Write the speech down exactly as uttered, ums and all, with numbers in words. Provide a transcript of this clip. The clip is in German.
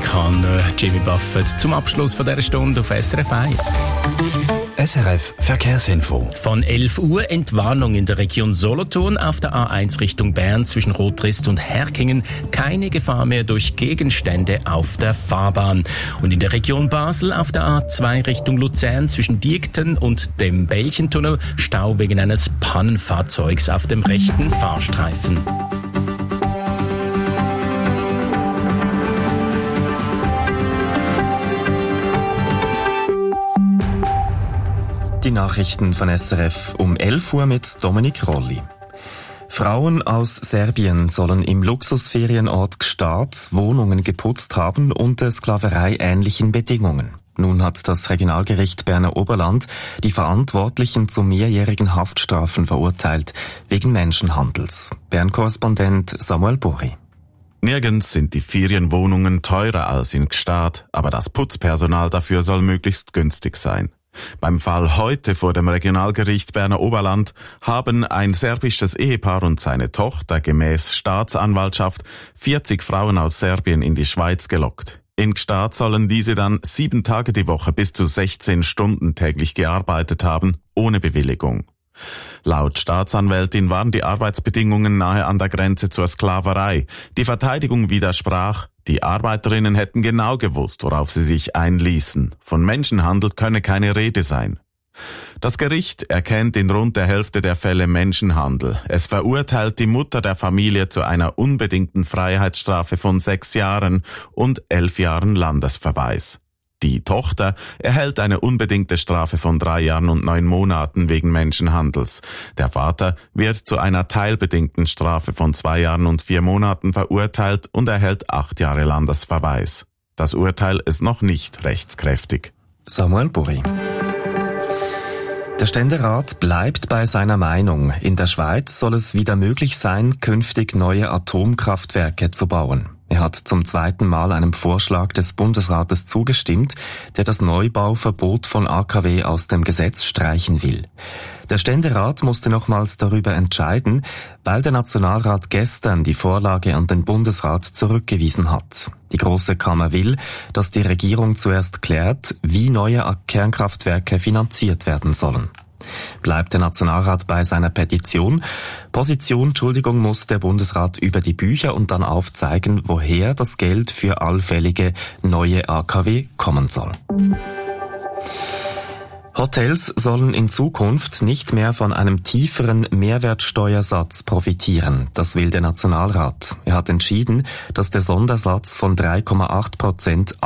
Amerikaner Jimmy Buffett zum Abschluss von dieser Stunde auf S R F eins. S R F Verkehrsinfo. Von elf Uhr Entwarnung in der Region Solothurn auf der A eins Richtung Bern zwischen Rotrist und Herkingen. Keine Gefahr mehr durch Gegenstände auf der Fahrbahn. Und in der Region Basel auf der A zwei Richtung Luzern zwischen Diekten und dem Bällchentunnel Stau wegen eines Pannenfahrzeugs auf dem rechten Fahrstreifen. Die Nachrichten von S R F um elf Uhr mit Dominik Rolli. Frauen aus Serbien sollen im Luxusferienort Gstaad Wohnungen geputzt haben unter sklavereiähnlichen Bedingungen. Nun hat das Regionalgericht Berner Oberland die Verantwortlichen zu mehrjährigen Haftstrafen verurteilt, wegen Menschenhandels. Bern-Korrespondent Samuel Bori. Nirgends sind die Ferienwohnungen teurer als in Gstaad, aber das Putzpersonal dafür soll möglichst günstig sein. Beim Fall heute vor dem Regionalgericht Berner Oberland haben ein serbisches Ehepaar und seine Tochter gemäß Staatsanwaltschaft vierzig Frauen aus Serbien in die Schweiz gelockt. In Gstaad sollen diese dann sieben Tage die Woche bis zu sechzehn Stunden täglich gearbeitet haben, ohne Bewilligung. Laut Staatsanwältin waren die Arbeitsbedingungen nahe an der Grenze zur Sklaverei. Die Verteidigung widersprach, die Arbeiterinnen hätten genau gewusst, worauf sie sich einließen. Von Menschenhandel könne keine Rede sein. Das Gericht erkennt in rund der Hälfte der Fälle Menschenhandel. Es verurteilt die Mutter der Familie zu einer unbedingten Freiheitsstrafe von sechs Jahren und elf Jahren Landesverweis. Die Tochter erhält eine unbedingte Strafe von drei Jahren und neun Monaten wegen Menschenhandels. Der Vater wird zu einer teilbedingten Strafe von zwei Jahren und vier Monaten verurteilt und erhält acht Jahre Landesverweis. Das Urteil ist noch nicht rechtskräftig. Samuel Buri. Der Ständerat bleibt bei seiner Meinung. In der Schweiz soll es wieder möglich sein, künftig neue Atomkraftwerke zu bauen. Er hat zum zweiten Mal einem Vorschlag des Bundesrates zugestimmt, der das Neubauverbot von A K W aus dem Gesetz streichen will. Der Ständerat musste nochmals darüber entscheiden, weil der Nationalrat gestern die Vorlage an den Bundesrat zurückgewiesen hat. Die Grosse Kammer will, dass die Regierung zuerst klärt, wie neue Kernkraftwerke finanziert werden sollen. Bleibt der Nationalrat bei seiner Petition? Position, Entschuldigung, muss der Bundesrat über die Bücher und dann aufzeigen, woher das Geld für allfällige neue A K W kommen soll. Hotels sollen in Zukunft nicht mehr von einem tieferen Mehrwertsteuersatz profitieren. Das will der Nationalrat. Er hat entschieden, dass der Sondersatz von drei Komma acht Prozent